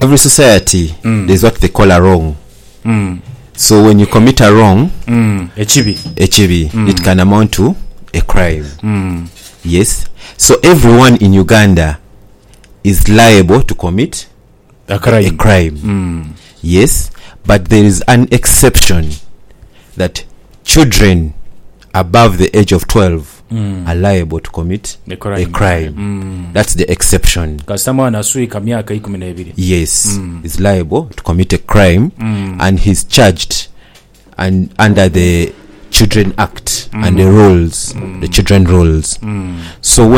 every society there's what they call a wrong. So when you commit a wrong, echibi, it can amount to a crime. Yes. So everyone in Uganda is liable to commit a crime. Yes, but there is an exception that children above the age of 12 are liable to commit a crime. That's the exception. Yes, is liable to commit a crime, and he's charged and under the Children Act and the rules, the children rules. So when